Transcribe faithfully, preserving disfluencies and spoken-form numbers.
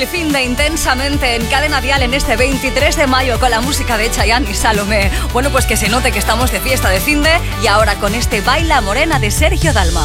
el fin de Intensamente en Cadena Dial en este veintitrés de mayo con la música de Chayanne y Salomé. Bueno, pues que se note que estamos de fiesta de finde y ahora con este Baila Morena de Sergio Dalma.